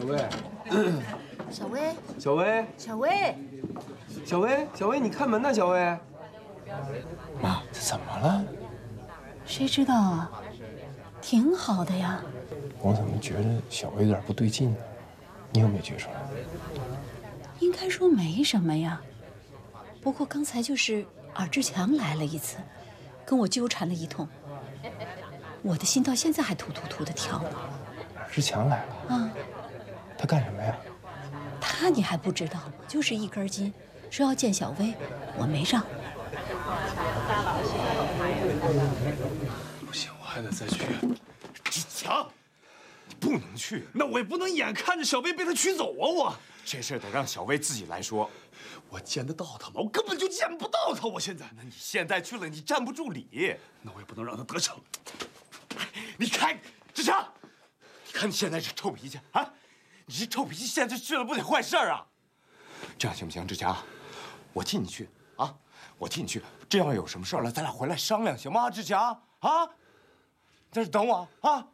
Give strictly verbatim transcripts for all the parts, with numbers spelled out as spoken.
薇， 小薇， 小薇， 小薇， 小薇，小薇，你开门呢，小薇。 妈，这怎么了？ 谁知道啊？挺好的呀。 我怎么觉得小薇有点不对劲呢？你有没有觉出来？ 应该说没什么呀。不过刚才就是尔志强来了一次，跟我纠缠了一通，我的心到现在还突突突的跳呢。 尔志强来了啊？ 他干什么呀？ 他你还不知道吗？就是一根筋，说要见小薇，我没让。 不行，我还得再去。 志强，你不能去，那我也不能眼看着小薇被他娶走啊！我这事得让小薇自己来说。我见得到她吗？我根本就见不到她。我现在，那你现在去了，你站不住理，那我也不能让她得逞。你看，志强，你看你现在这臭脾气啊！你这臭脾气现在去了不得坏事啊！这样行不行，志强？我替你去啊，我替你去。这要有什么事了，咱俩回来商量，行吗？志强啊，在这等我啊。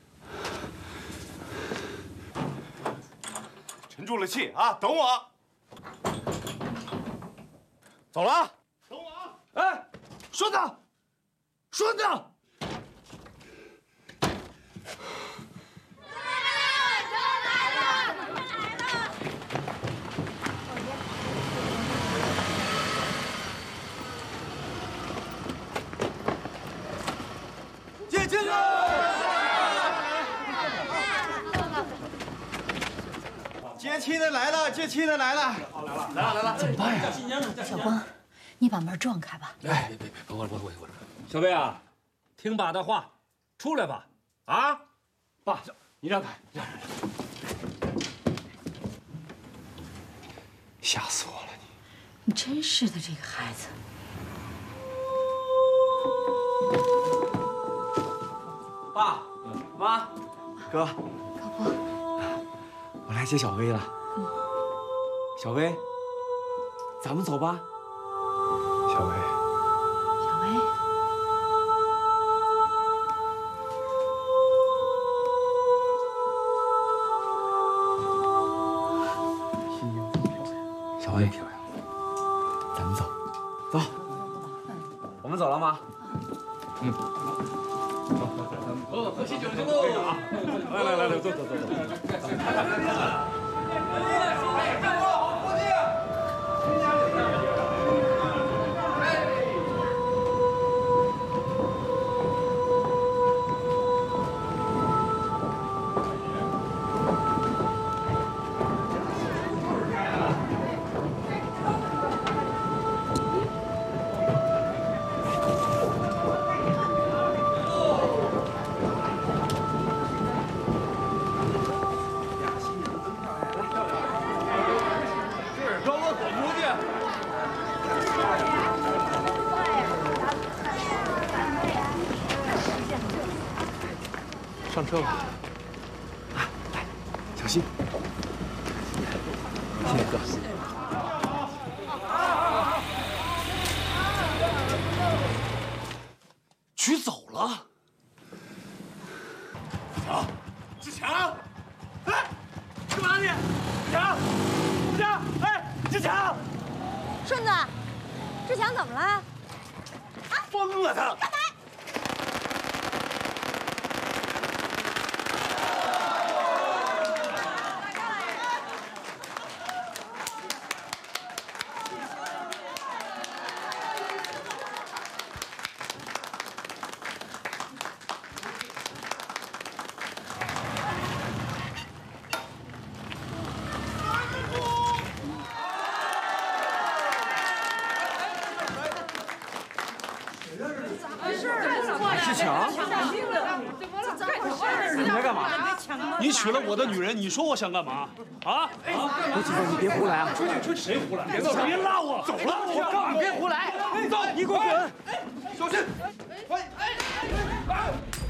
沉住了气啊，等我。走了，等我啊！哎，顺子，顺子。接亲了！ 接亲的来了，接亲的来了， 来了来了， 怎么办呀？ 小光，你把门撞开吧。 哎，别别别，我我我我。 小薇啊，听爸的话，出来吧。啊， 爸，你让开，让开。 吓死我了你！ 你真是的，这个孩子。 爸，妈，哥， 高波， 我来接小薇了。 嗯， 小薇，咱们走吧。 小薇， 小薇， 小薇漂亮，咱们走，走，我们走了吗？嗯。 哦，喝喜酒去喽！来来来来，走走走走。 上车吧。啊，来，小心。谢谢哥。 娶走了。强，志强，哎，干嘛你？志强，志强，哎，志强， 顺子，志强怎么了？啊， 疯了他！ 志强，你来干嘛？ 你娶了我的女人，你说我想干嘛？啊？ 我几哥，你别胡来啊！ 出去出去，谁胡来？别走，别拉我，走了！ 我告诉你别胡来，走，你给我滚！ 小心！哎哎哎！